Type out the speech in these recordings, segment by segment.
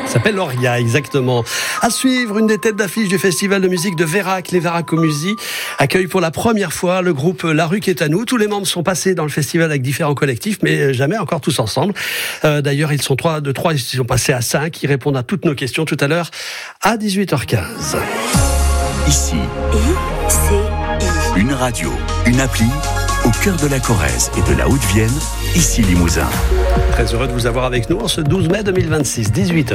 Ça s'appelle Loria, exactement. À suivre, une des têtes d'affiche du festival de musique de Vérac, les Véracomusi, accueille pour la première fois le groupe La Rue qui est à nous. Tous les membres sont passés dans le festival avec différents collectifs, mais jamais encore tous ensemble. D'ailleurs, ils sont de 3, ils sont passés à 5. Ils répondent à toutes nos questions tout à l'heure à 18h15. Ici, une radio, une appli, au cœur de la Corrèze et de la Haute-Vienne, ici Limousin. Très heureux de vous avoir avec nous en ce 12 mai 2026, 18h.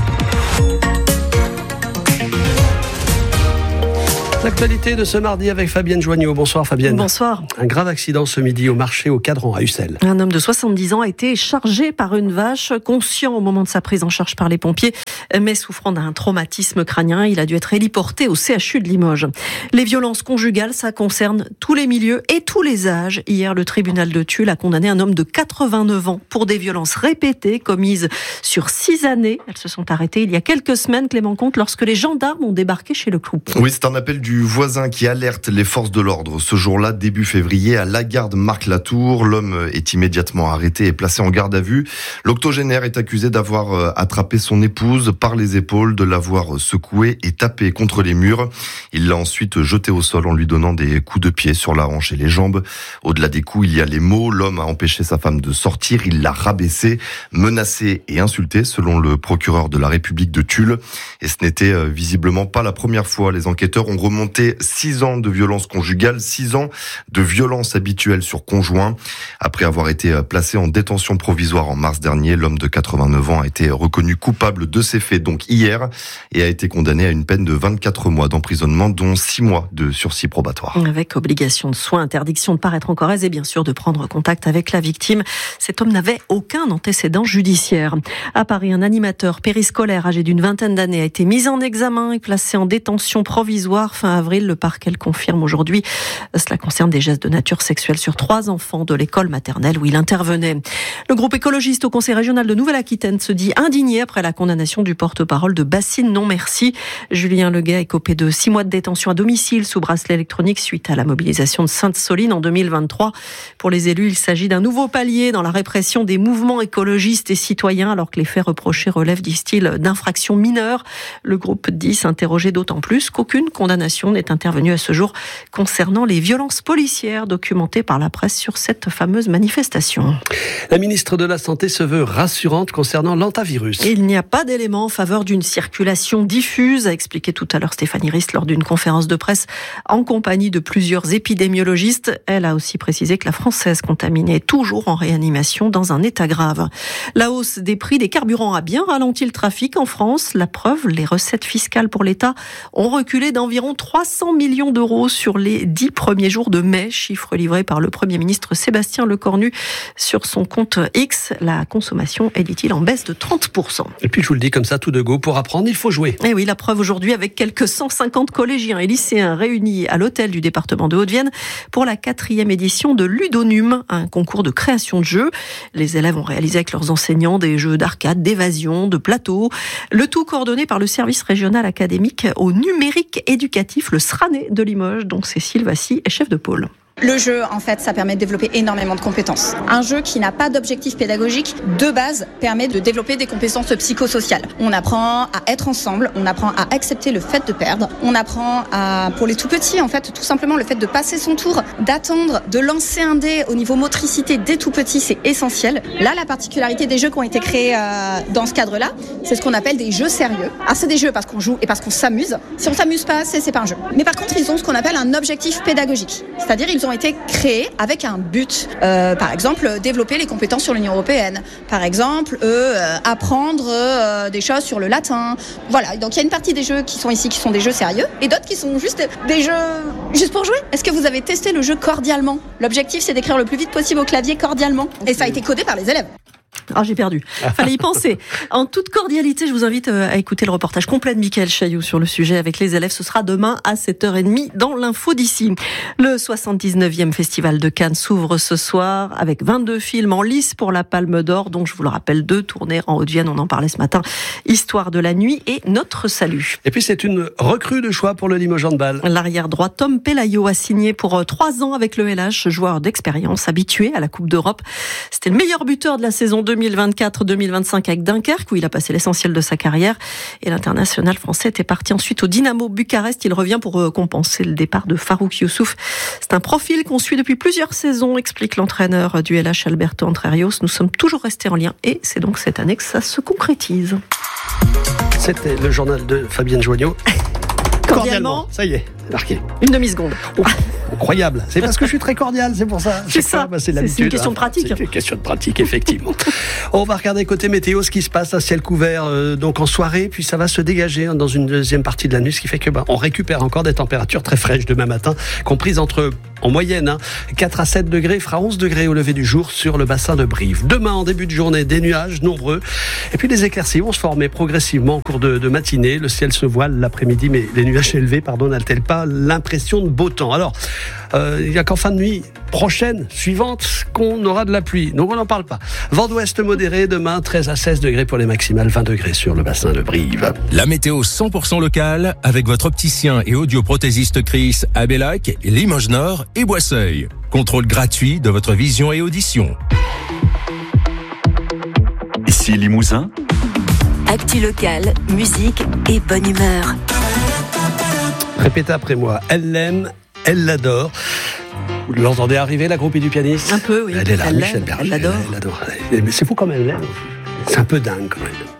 L'actualité de ce mardi avec Fabienne Joigneau. Bonsoir Fabienne. Bonsoir. Un grave accident ce midi au marché au Cadran à Ussel. Un homme de 70 ans a été chargé par une vache, conscient au moment de sa prise en charge par les pompiers, mais souffrant d'un traumatisme crânien. Il a dû être héliporté au CHU de Limoges. Les violences conjugales, ça concerne tous les milieux et tous les âges. Hier, le tribunal de Tulle a condamné un homme de 89 ans pour des violences répétées commises sur 6 années. Elles se sont arrêtées il y a quelques semaines, Clément Comte, lorsque les gendarmes ont débarqué chez le couple. Oui, c'est un appel du voisin qui alerte les forces de l'ordre. Ce jour-là, début février, à Lagarde Marc-Latour, l'homme est immédiatement arrêté et placé en garde à vue. L'octogénaire est accusé d'avoir attrapé son épouse par les épaules, de l'avoir secouée et tapée contre les murs. Il l'a ensuite jetée au sol en lui donnant des coups de pied sur la hanche et les jambes. Au-delà des coups, il y a les mots. L'homme a empêché sa femme de sortir. Il l'a rabaissée, menacée et insultée, selon le procureur de la République de Tulle. Et ce n'était visiblement pas la première fois. Les enquêteurs ont remonté 6 ans de violence conjugale, 6 ans de violence habituelle sur conjoint. Après avoir été placé en détention provisoire en mars dernier, l'homme de 89 ans a été reconnu coupable de ces faits, donc hier, et a été condamné à une peine de 24 mois d'emprisonnement, dont 6 mois de sursis probatoire. Avec obligation de soins, interdiction de paraître en Corrèze et bien sûr de prendre contact avec la victime. Cet homme n'avait aucun antécédent judiciaire. À Paris, un animateur périscolaire âgé d'une vingtaine d'années a été mis en examen et placé en détention provisoire fin avril. Le parquet le confirme aujourd'hui. Cela concerne des gestes de nature sexuelle sur 3 enfants de l'école maternelle où il intervenait. Le groupe écologiste au Conseil régional de Nouvelle-Aquitaine se dit indigné après la condamnation du porte-parole de Bassine Non Merci. Julien Leguet a écopé de 6 mois de détention à domicile sous bracelet électronique suite à la mobilisation de Sainte-Soline en 2023. Pour les élus, il s'agit d'un nouveau palier dans la répression des mouvements écologistes et citoyens alors que les faits reprochés relèvent, disent-ils, d'infractions mineures. Le groupe dit s'interroger d'autant plus qu'aucune condamnation n'est intervenue à ce jour concernant les violences policières documentées par la presse sur cette fameuse manifestation. La ministre de la Santé se veut rassurante concernant l'hantavirus. Il n'y a pas d'éléments en faveur d'une circulation diffuse, a expliqué tout à l'heure Stéphanie Rist lors d'une conférence de presse en compagnie de plusieurs épidémiologistes. Elle a aussi précisé que la Française contaminée est toujours en réanimation dans un état grave. La hausse des prix des carburants a bien ralenti le trafic en France. La preuve, les recettes fiscales pour l'État ont reculé d'environ 300 millions d'euros sur les 10 premiers jours de mai, chiffre livré par le Premier ministre Sébastien Lecornu sur son compte X. La consommation est, dit-il, en baisse de 30%. Et puis je vous le dis comme ça, tout de go, pour apprendre, il faut jouer. Et oui, la preuve aujourd'hui avec quelques 150 collégiens et lycéens réunis à l'hôtel du département de Haute-Vienne pour la 4e édition de Ludonum, un concours de création de jeux. Les élèves ont réalisé avec leurs enseignants des jeux d'arcade, d'évasion, de plateau, le tout coordonné par le service régional académique au numérique éducatif, le SRANE de Limoges, dont Cécile Vassy est chef de pôle. Le jeu, en fait, ça permet de développer énormément de compétences. Un jeu qui n'a pas d'objectif pédagogique, de base, permet de développer des compétences psychosociales. On apprend à être ensemble, on apprend à accepter le fait de perdre, on apprend à, pour les tout petits, en fait, tout simplement le fait de passer son tour, d'attendre, de lancer un dé au niveau motricité dès tout petit, c'est essentiel. Là, la particularité des jeux qui ont été créés dans ce cadre-là, c'est ce qu'on appelle des jeux sérieux. Alors, c'est des jeux parce qu'on joue et parce qu'on s'amuse. Si on s'amuse pas, c'est pas un jeu. Mais par contre, ils ont ce qu'on appelle un objectif pédagogique. C'est-à-dire, ils ont été créés avec un but. Par exemple, développer les compétences sur l'Union européenne. Par exemple, apprendre des choses sur le latin. Voilà, donc il y a une partie des jeux qui sont ici qui sont des jeux sérieux et d'autres qui sont juste des jeux juste pour jouer. Est-ce que vous avez testé le jeu cordialement ? L'objectif, c'est d'écrire le plus vite possible au clavier cordialement. Et ça a été codé par les élèves. Ah, j'ai perdu. Fallait y penser. En toute cordialité, je vous invite à écouter le reportage complet de Mickaël Chailloux sur le sujet avec les élèves. Ce sera demain à 7h30 dans l'info d'ici. Le 79e Festival de Cannes s'ouvre ce soir avec 22 films en lice pour la Palme d'Or, dont je vous le rappelle 2 tournés en Haute-Vienne. On en parlait ce matin. Histoire de la nuit et Notre salut. Et puis c'est une recrue de choix pour le Limoges Handball. L'arrière droit Tom Pelayo a signé pour 3 ans avec le LH, joueur d'expérience habitué à la Coupe d'Europe. C'était le meilleur buteur de la saison 2000. 2024-2025 avec Dunkerque, où il a passé l'essentiel de sa carrière. Et l'international français était parti ensuite au Dynamo Bucarest. Il revient pour compenser le départ de Farouk Youssouf. C'est un profil qu'on suit depuis plusieurs saisons, explique l'entraîneur du LH Alberto Entre Rios. Nous sommes toujours restés en lien et c'est donc cette année que ça se concrétise. C'était le journal de Fabienne Joignot. Cordialement, ça y est, marqué. Une demi-seconde. Oh, incroyable. C'est parce que je suis très cordial, c'est pour ça. C'est ça. C'est l'habitude. C'est une question de pratique. C'est une question de pratique, effectivement. On va regarder côté météo ce qui se passe, un ciel couvert donc en soirée, puis ça va se dégager dans une deuxième partie de la nuit, ce qui fait que on récupère encore des températures très fraîches demain matin, comprises entre, en moyenne, 4 à 7 degrés, il fera 11 degrés au lever du jour sur le bassin de Brive. Demain, en début de journée, des nuages nombreux, et puis les éclaircies vont se former progressivement au cours de matinée. Le ciel se voile l'après-midi, mais les nuages élevés, n'altèrent pas l'impression de beau temps. Alors, il n'y a qu'en fin de nuit prochaine, suivante, qu'on aura de la pluie. Donc on n'en parle pas. Vent d'ouest modéré, demain 13 à 16 degrés pour les maximales, 20 degrés sur le bassin de Brive. La météo 100% locale avec votre opticien et audioprothésiste Chris à Bellac, Limoges Nord et Boisseuil. Contrôle gratuit de votre vision et audition. Ici Limousin. Actu local, musique et bonne humeur. Répétez après moi. Elle l'aime, elle l'adore. Vous l'entendez arriver, la groupie du pianiste ? Un peu, oui. Elle est là, Elle Michel l'aime, Berger. elle l'adore. Mais c'est fou comme elle l'aime. C'est un peu dingue quand même.